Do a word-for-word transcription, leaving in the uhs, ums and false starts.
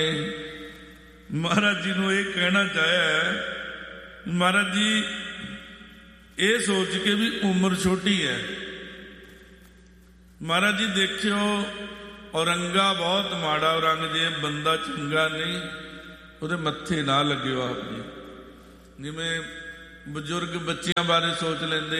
ਮਹਾਰਾਜ ਜੀ ਨੂੰ ਇਹ ਕਹਿਣਾ ਚਾਹਿਆ, ਮਹਾਰਾਜ ਜੀ ਇਹ ਸੋਚ ਕੇ ਵੀ ਉਮਰ ਛੋਟੀ ਹੈ। ਮਹਾਰਾਜ ਜੀ ਦੇਖਿਓ, ਔਰੰਗਾ ਬਹੁਤ ਮਾੜਾ ਔਰੰਗ, ਜੇ ਬੰਦਾ ਚੰਗਾ ਨਹੀਂ ਉਹਦੇ ਮੱਥੇ ਨਾ ਲੱਗਿਓ ਆਪ ਜੀ। ਜਿਵੇਂ ਬਜ਼ੁਰਗ ਬੱਚਿਆਂ ਬਾਰੇ ਸੋਚ ਲੈਂਦੇ